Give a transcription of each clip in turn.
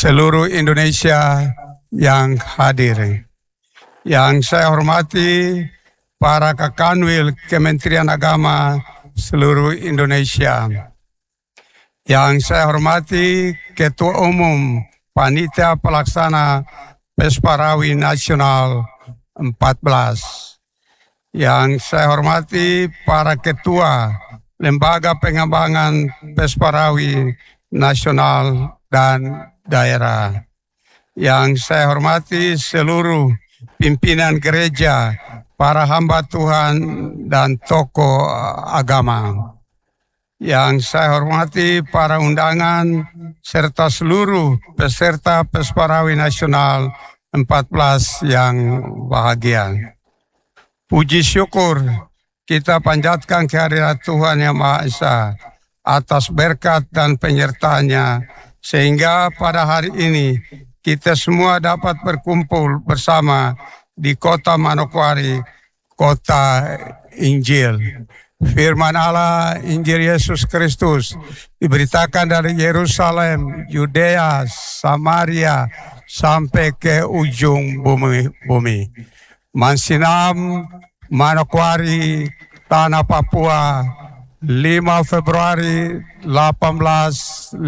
seluruh Indonesia yang hadir. Yang saya hormati para Kakanwil Kementerian Agama seluruh Indonesia. Yang saya hormati Ketua Umum Panitia Pelaksana Pesparawi Nasional 14. Yang saya hormati para Ketua Lembaga Pengembangan Pesparawi Nasional dan Daerah. Yang saya hormati seluruh pimpinan gereja, para hamba Tuhan dan tokoh agama. Yang saya hormati para undangan serta seluruh peserta Pesparawi Nasional 14 yang bahagia. Puji syukur kita panjatkan kehadirat Tuhan Yang Maha Esa atas berkat dan penyertaannya, sehingga pada hari ini kita semua dapat berkumpul bersama di kota Manokwari, kota Injil. Firman Allah, Injil Yesus Kristus diberitakan dari Yerusalem, Yudea, Samaria, sampai ke ujung bumi. Mansinam, Manokwari, Tanah Papua, 5 Februari 1855.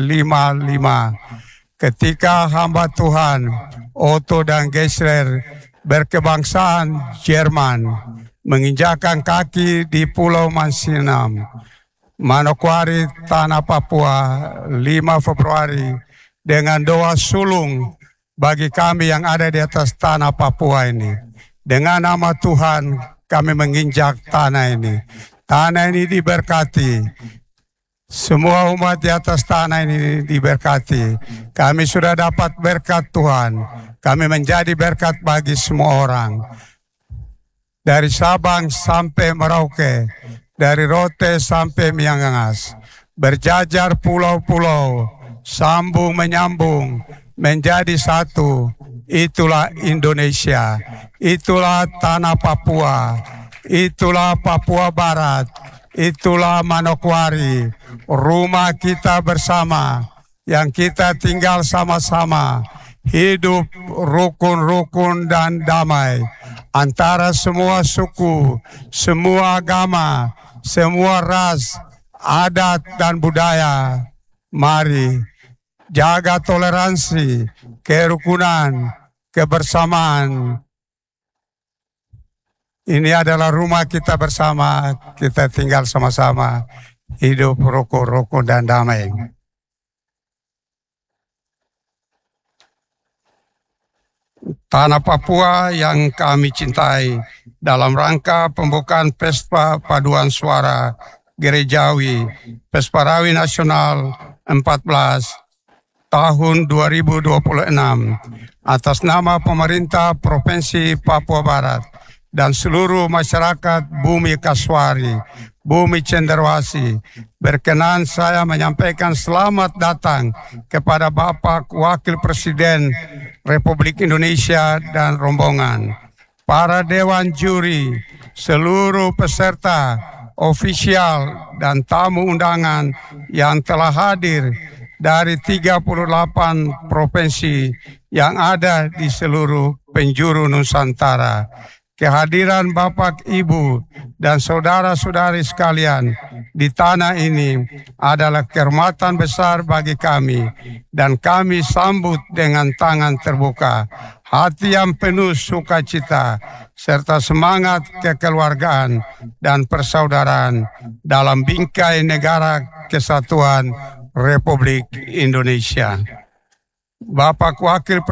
Ketika hamba Tuhan Otto dan Geisler berkebangsaan Jerman menginjakkan kaki di Pulau Mansinam, Manokwari, Tanah Papua, 5 Februari, dengan doa sulung bagi kami yang ada di atas tanah Papua ini. Dengan nama Tuhan kami menginjak tanah ini. Tanah ini diberkati. Semua umat di atas tanah ini diberkati. Kami sudah dapat berkat Tuhan. Kami menjadi berkat bagi semua orang. Dari Sabang sampai Merauke, dari Rote sampai Miangas, berjajar pulau-pulau, sambung menyambung, menjadi satu. Itulah Indonesia, itulah tanah Papua, itulah Papua Barat, itulah Manokwari, rumah kita bersama, yang kita tinggal sama-sama, hidup rukun-rukun dan damai antara semua suku, semua agama, semua ras, adat dan budaya. Mari jaga toleransi, kerukunan, kebersamaan. Ini adalah rumah kita bersama, kita tinggal sama-sama, hidup rukun-rukun dan damai. Tanah Papua yang kami cintai, dalam rangka pembukaan Pesta Paduan Suara Gerejawi Pesparawi Nasional 14 tahun 2026 atas nama pemerintah Provinsi Papua Barat dan seluruh masyarakat Bumi Kaswari, Bumi Cenderawasih, berkenan saya menyampaikan selamat datang kepada Bapak Wakil Presiden Republik Indonesia dan rombongan, para dewan juri, seluruh peserta, ofisial dan tamu undangan yang telah hadir dari 38 provinsi yang ada di seluruh penjuru Nusantara. Kehadiran Bapak, Ibu, dan saudara-saudari sekalian di tanah ini adalah kehormatan besar bagi kami, dan kami sambut dengan tangan terbuka, hati yang penuh sukacita, serta semangat kekeluargaan dan persaudaraan dalam bingkai negara kesatuan Republik Indonesia. Bapak Wakil